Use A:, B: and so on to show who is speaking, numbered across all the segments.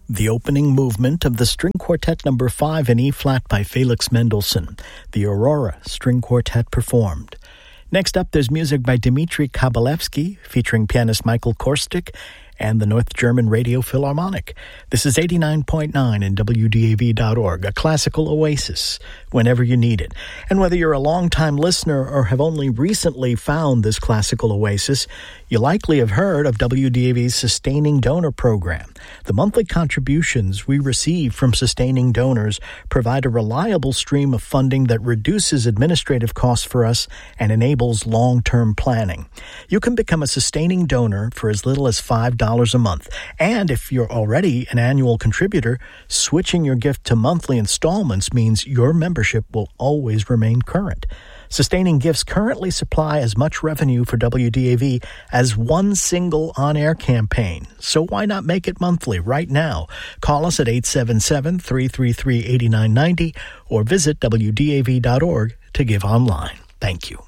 A: The opening movement of the String Quartet No. 5 in E-flat by Felix Mendelssohn, the Aurora String Quartet performed. Next up, there's music by Dmitri Kabalevsky, featuring pianist Michael Korstic and the North German Radio Philharmonic. This is 89.9 and WDAV.org, a classical oasis whenever you need it. And whether you're a long-time listener or have only recently found this classical oasis, you likely have heard of WDAV's Sustaining Donor Program. The monthly contributions we receive from sustaining donors provide a reliable stream of funding that reduces administrative costs for us and enables long-term planning. You can become a sustaining donor for as little as $5 a month. And if you're already an annual contributor, switching your gift to monthly installments means your membership will always remain current. Sustaining gifts currently supply as much revenue for WDAV as one single on-air campaign. So why not make it monthly right now? Call us at 877-333-8990 or visit WDAV.org to give online. Thank you.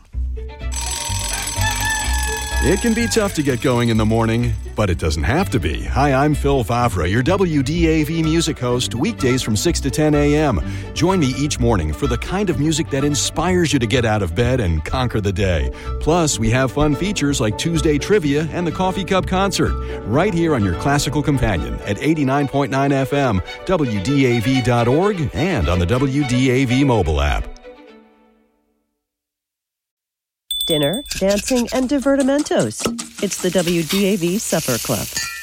B: It can be tough to get going in the morning, but it doesn't have to be. Hi, I'm Phil Favre, your WDAV music host, weekdays from 6 to 10 a.m. Join me each morning for the kind of music that inspires you to get out of bed and conquer the day. Plus, we have fun features like Tuesday Trivia and the Coffee Cup Concert, right here on your classical companion at 89.9 FM, WDAV.org, and on the WDAV mobile app.
C: Dinner, dancing, and divertimentos. It's the WDAV Supper Club.